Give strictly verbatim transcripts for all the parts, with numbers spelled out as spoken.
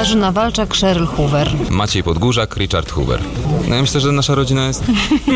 Katarzyna Walczak, Cheryl Hoover. Maciej Podgórzak, Richard Hoover. No ja myślę, że nasza rodzina jest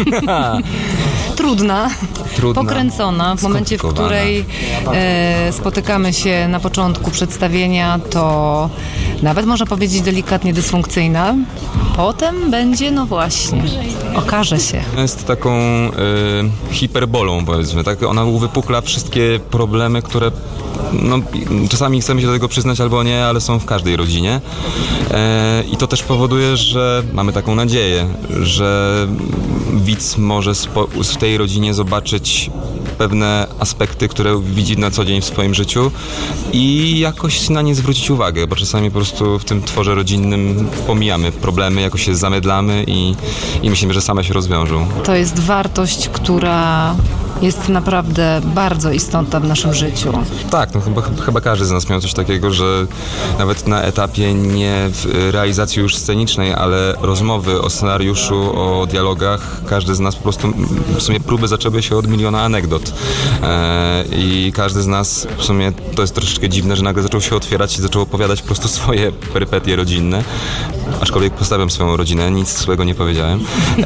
Trudna, trudna, pokręcona. W momencie, w której e, spotykamy się na początku przedstawienia, to nawet można powiedzieć delikatnie dysfunkcyjna. Potem będzie, no właśnie, okaże się. Jest taką y, hiperbolą, powiedzmy, tak? Ona uwypukla wszystkie problemy, które no, czasami chcemy się do tego przyznać albo nie, ale są w każdej rodzinie. E, I to też powoduje, że mamy taką nadzieję, że widz może spo, w tej rodzinie zobaczyć pewne aspekty, które widzi na co dzień w swoim życiu i jakoś na nie zwrócić uwagę, bo czasami po prostu w tym tworze rodzinnym pomijamy problemy, jakoś się zamydlamy i, i myślimy, że same się rozwiążą. To jest wartość, która jest naprawdę bardzo istotna w naszym życiu. Tak, no chyba, chyba każdy z nas miał coś takiego, że nawet na etapie nie w realizacji już scenicznej, ale rozmowy o scenariuszu, o dialogach, każdy z nas po prostu, w sumie próby zaczęły się od miliona anegdot. E, I każdy z nas, w sumie to jest troszeczkę dziwne, że nagle zaczął się otwierać i zaczął opowiadać po prostu swoje perypetie rodzinne. Aczkolwiek postawiam swoją rodzinę, nic złego nie powiedziałem.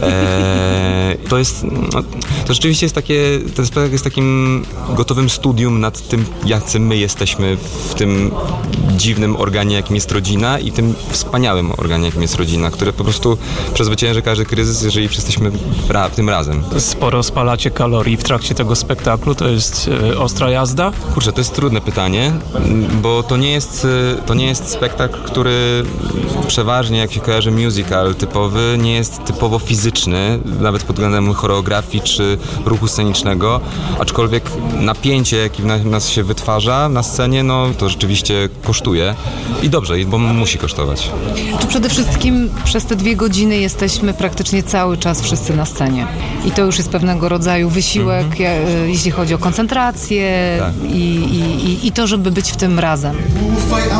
E, to jest, no, to rzeczywiście jest takie, ten spektakl jest takim gotowym studium nad tym, jacy my jesteśmy w tym dziwnym organie, jakim jest rodzina i tym wspaniałym organie, jakim jest rodzina, który po prostu przezwycięży każdy kryzys, jeżeli wszyscy jesteśmy ra- tym razem. Sporo spalacie kalorii w trakcie tego spektaklu, to jest e, ostra jazda? Kurczę, to jest trudne pytanie, bo to nie jest, to nie jest spektakl, który przeważnie, jak się kojarzy musical typowy, nie jest typowo fizyczny, nawet pod względem choreografii czy ruchu scenicznego, aczkolwiek napięcie, jakie w nas się wytwarza na scenie, no to rzeczywiście kosztuje i dobrze, bo musi kosztować. Tu przede wszystkim przez te dwie godziny jesteśmy praktycznie cały czas wszyscy na scenie. I to już jest pewnego rodzaju wysiłek, mhm. jeśli chodzi o koncentrację tak. i, i, i to, żeby być w tym razem. Ufaj